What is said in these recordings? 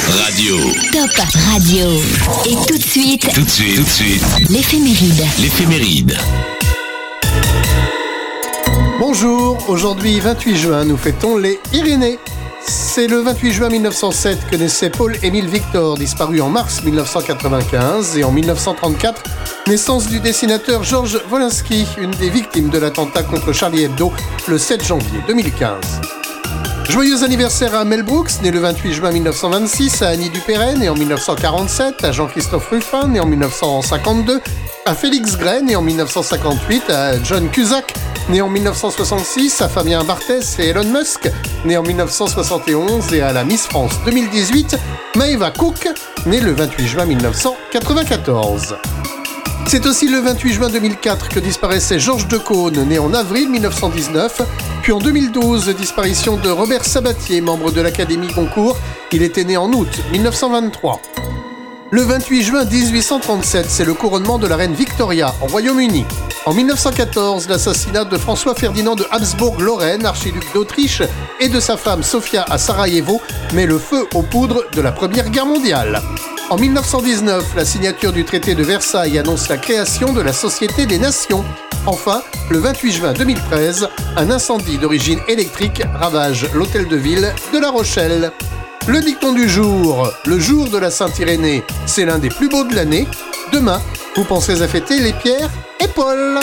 Radio. Top Radio. Et tout de suite, l'éphéméride. Bonjour, aujourd'hui 28 juin, nous fêtons les Irénées. C'est le 28 juin 1907 que naissait Paul-Émile Victor, disparu en mars 1995, et en 1934, naissance du dessinateur Georges Wolinski, une des victimes de l'attentat contre Charlie Hebdo le 7 janvier 2015. Joyeux anniversaire à Mel Brooks, né le 28 juin 1926, à Annie Dupéret, né en 1947, à Jean-Christophe Ruffin, né en 1952, à Félix Gray, né en 1958, à John Cusack, né en 1966, à Fabien Barthès et Elon Musk, né en 1971, et à la Miss France 2018, Maëva Cook, née le 28 juin 1994. C'est aussi le 28 juin 2004 que disparaissait Georges Decaune, né en avril 1919, puis en 2012, disparition de Robert Sabatier, membre de l'Académie Goncourt. Il était né en août 1923. Le 28 juin 1837, c'est le couronnement de la reine Victoria en Royaume-Uni. En 1914, l'assassinat de François-Ferdinand de Habsbourg-Lorraine, archiduc d'Autriche, et de sa femme Sofia à Sarajevo, met le feu aux poudres de la Première Guerre mondiale. En 1919, la signature du traité de Versailles annonce la création de la Société des Nations. Enfin, le 28 juin 2013, un incendie d'origine électrique ravage l'hôtel de ville de La Rochelle. Le dicton du jour, le jour de la Sainte-Irénée, c'est l'un des plus beaux de l'année. Demain, vous penserez à fêter les Pierre et Paul.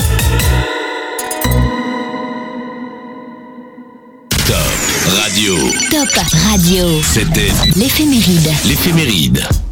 Top Radio. Top Radio. C'était l'éphéméride.